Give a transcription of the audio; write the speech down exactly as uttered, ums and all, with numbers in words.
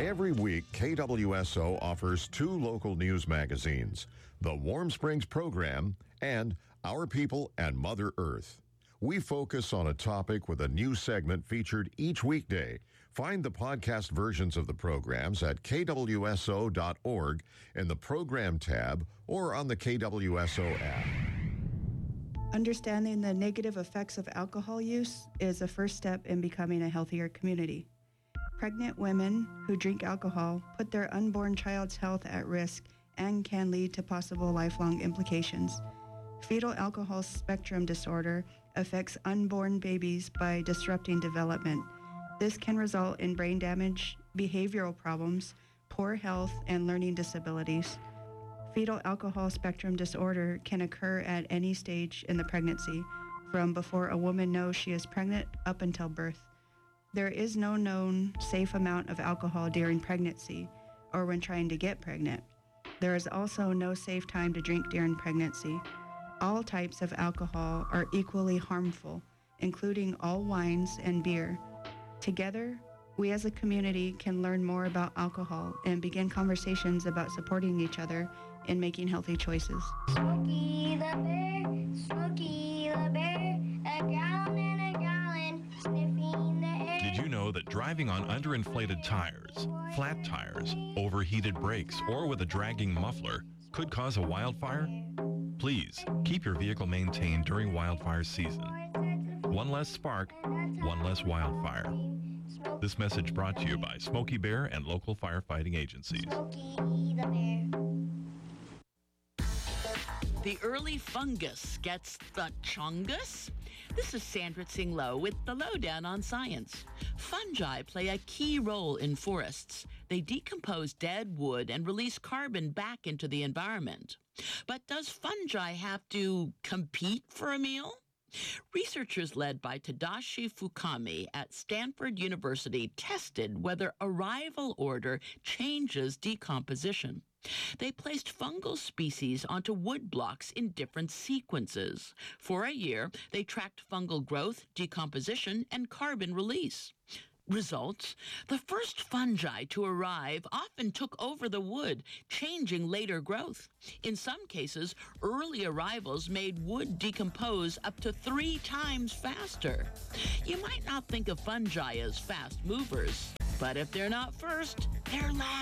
Every week, K W S O offers two local news magazines, the Warm Springs Program and Our People and Mother Earth. We focus on a topic with a new segment featured each weekday. Find the podcast versions of the programs at K W S O dot org in the Program tab or on the K W S O app. Understanding the negative effects of alcohol use is a first step in becoming a healthier community. Pregnant women who drink alcohol put their unborn child's health at risk and can lead to possible lifelong implications. Fetal alcohol spectrum disorder affects unborn babies by disrupting development. This can result in brain damage, behavioral problems, poor health, and learning disabilities. Fetal alcohol spectrum disorder can occur at any stage in the pregnancy, from before a woman knows she is pregnant up until birth. There is no known safe amount of alcohol during pregnancy or when trying to get pregnant. There is also no safe time to drink during pregnancy. All types of alcohol are equally harmful, including all wines and beer. Together, we as a community can learn more about alcohol and begin conversations about supporting each other in making healthy choices. Smokey the Bear, Smokey the Bear, a gallon and a gallon, sniffing the air. Did you know that driving on underinflated tires, flat tires, overheated brakes, or with a dragging muffler could cause a wildfire? Please keep your vehicle maintained during wildfire season. One less spark, one less wildfire. This message brought to you by Smokey Bear and local firefighting agencies. Smokey the Bear. The early fungus gets the chungus? This is Sandra Tsing Loh with the Lowdown on Science. Fungi play a key role in forests. They decompose dead wood and release carbon back into the environment. But does fungi have to compete for a meal? Researchers led by Tadashi Fukami at Stanford University tested whether arrival order changes decomposition. They placed fungal species onto wood blocks in different sequences. For a year, they tracked fungal growth, decomposition, and carbon release. Results: the first fungi to arrive often took over the wood, changing later growth. In some cases, early arrivals made wood decompose up to three times faster. You might not think of fungi as fast movers, but if they're not first, they're last.